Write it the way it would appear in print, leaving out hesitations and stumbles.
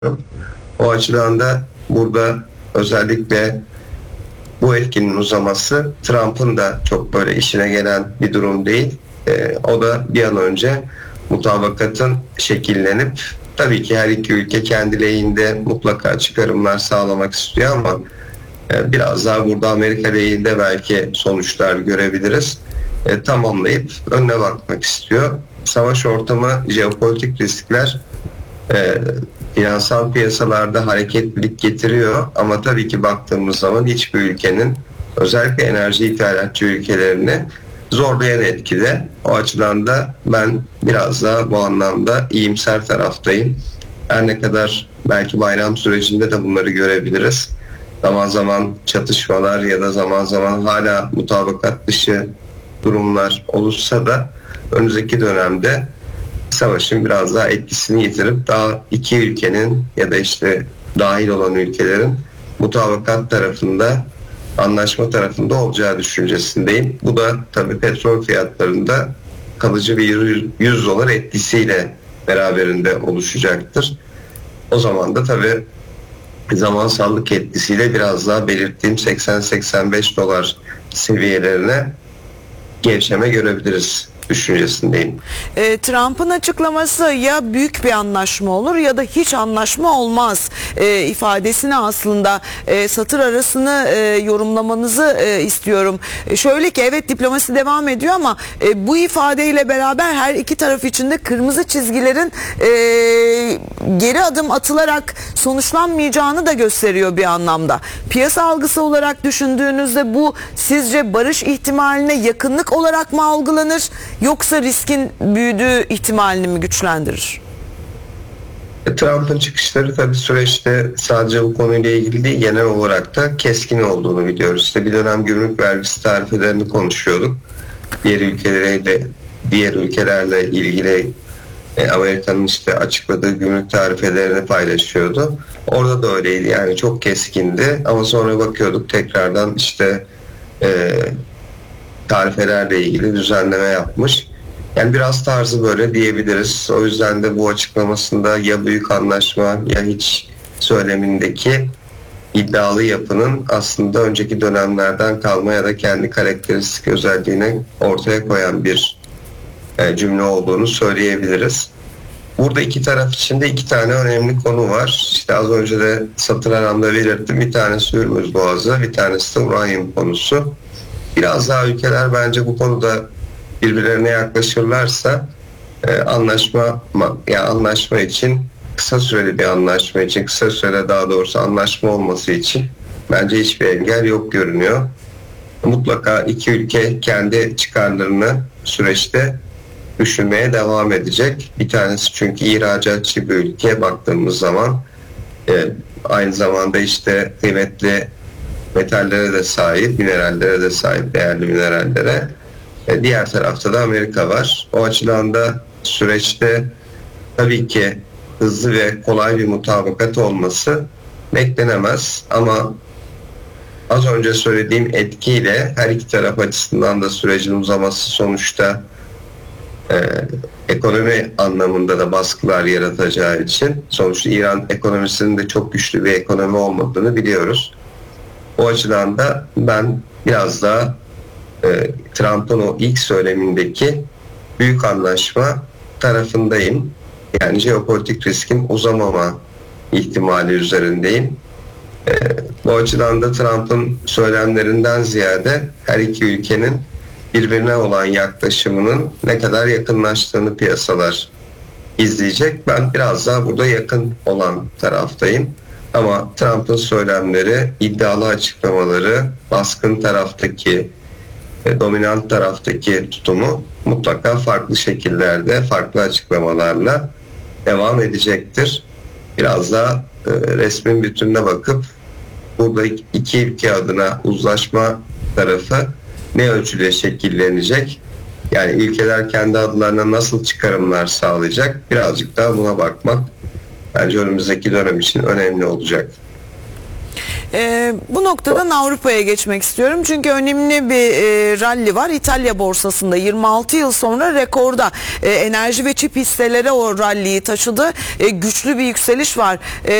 O açıdan da burada özellikle bu etkinin uzaması Trump'ın da çok böyle işine gelen bir durum değil. O da bir an önce mutabakatın şekillenip, tabii ki her iki ülke kendi lehinde mutlaka çıkarımlar sağlamak istiyor ama biraz daha burada Amerika lehinde belki sonuçlar görebiliriz. Tamamlayıp önüne bakmak istiyor. Savaş ortamı, jeopolitik riskler finansal piyasalarda hareketlilik getiriyor ama tabii ki baktığımız zaman hiçbir ülkenin, özellikle enerji ithalatçı ülkelerini zorlayan etkide. O açıdan da ben biraz daha bu anlamda iyimser taraftayım. Her ne kadar belki bayram sürecinde de bunları görebiliriz. Zaman zaman çatışmalar ya da zaman zaman hala mutabakat dışı durumlar olursa da önümüzdeki dönemde savaşın biraz daha etkisini yitirip daha iki ülkenin ya da işte dahil olan ülkelerin mutabakat tarafında, anlaşma tarafında olacağı düşüncesindeyim. Bu da tabii petrol fiyatlarında kalıcı bir 100 dolar etkisiyle beraberinde oluşacaktır. O zaman da tabii zamansallık etkisiyle biraz daha belirttiğim 80-85 dolar seviyelerine gevşeme görebiliriz düşüncesindeyim. Trump'ın açıklaması ya büyük bir anlaşma olur ya da hiç anlaşma olmaz ifadesini aslında satır arasını yorumlamanızı istiyorum. Şöyle ki evet, diplomasi devam ediyor ama bu ifadeyle beraber her iki taraf için de kırmızı çizgilerin geri adım atılarak sonuçlanmayacağını da gösteriyor bir anlamda. Piyasa algısı olarak düşündüğünüzde bu sizce barış ihtimaline yakınlık olarak mı algılanır, yoksa riskin büyüdüğü ihtimalini mi güçlendirir? Trump'ın çıkışları tabii süreçte sadece bu konuyla ilgili değil, genel olarak da keskin olduğunu biliyoruz. İşte bir dönem gümrük vergisi tarifelerini konuşuyorduk. Diğer ülkelerle ilgili Amerika'nın işte açıkladığı gümrük tarifelerini paylaşıyordu. Orada da öyleydi, yani çok keskindi ama sonra bakıyorduk tekrardan işte tarifelerle ilgili düzenleme yapmış. Yani biraz tarzı böyle diyebiliriz. O yüzden de bu açıklamasında ya büyük anlaşma ya hiç söylemindeki iddialı yapının aslında önceki dönemlerden kalma ya da kendi karakteristik özelliğini ortaya koyan bir cümle olduğunu söyleyebiliriz. Burada iki taraf için de iki tane önemli konu var. İşte az önce de satır aramda belirttim. Bir tanesi Hürmüz Boğazı, bir tanesi de uranyum konusu. Biraz daha ülkeler bence bu konuda birbirlerine yaklaşırlarsa anlaşma için, kısa süreli bir anlaşma için, kısa sürede daha doğrusu anlaşma olması için bence hiçbir engel yok görünüyor. Mutlaka iki ülke kendi çıkarlarını süreçte düşünmeye devam edecek. Bir tanesi çünkü ihracatçı bir ülke baktığımız zaman aynı zamanda işte kıymetli metallere de sahip, minerallere de sahip, değerli minerallere. Diğer tarafta da Amerika var. O açıdan da süreçte tabii ki hızlı ve kolay bir mutabakat olması beklenemez ama az önce söylediğim etkiyle her iki taraf açısından da sürecin uzaması sonuçta ekonomi anlamında da baskılar yaratacağı için, sonuçta İran ekonomisinin de çok güçlü bir ekonomi olmadığını biliyoruz. O açıdan da ben biraz daha Trump'ın o ilk söylemindeki büyük anlaşma tarafındayım. Yani jeopolitik riskin uzamama ihtimali üzerindeyim. Bu açıdan da Trump'ın söylemlerinden ziyade her iki ülkenin birbirine olan yaklaşımının ne kadar yakınlaştığını piyasalar izleyecek. Ben biraz daha burada yakın olan taraftayım. Ama Trump'ın söylemleri, iddialı açıklamaları, baskın taraftaki, dominant taraftaki tutumu mutlaka farklı şekillerde, farklı açıklamalarla devam edecektir. Biraz daha resmin bütününe bakıp burada iki ülke adına uzlaşma tarafı ne ölçüde şekillenecek? Yani ülkeler kendi adlarına nasıl çıkarımlar sağlayacak? Birazcık daha buna bakmak bence önümüzdeki dönem için önemli olacak. Bu noktadan Avrupa'ya geçmek istiyorum. Çünkü önemli bir rally var. İtalya borsasında 26 yıl sonra rekorda enerji ve çip hisseleri o rally'yi taşıdı. Güçlü bir yükseliş var.